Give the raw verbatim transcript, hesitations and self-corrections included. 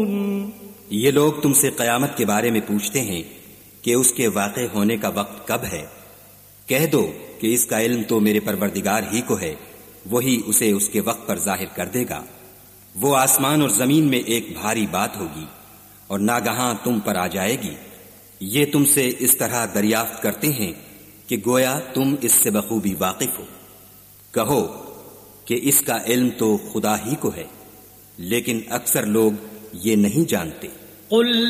ये लोग तुमसे क़यामत के बारे में पूछते हैं कि उसके वाक़े होने का वक्त कब है। कह दो कि इसका इल्म तो मेरे परवरदिगार ही को है, वही उसे उसके वक्त पर जाहिर कर देगा। वो आसमान और जमीन में एक भारी बात होगी और नागहां तुम पर आ जाएगी। ये तुमसे इस तरह दरियाफ्त करते हैं कि गोया तुम इससे बखूबी वाकिफ हो। कहो कि इसका इल्म तो खुदा ही को है, लेकिन अक्सर लोग ये नहीं जानते।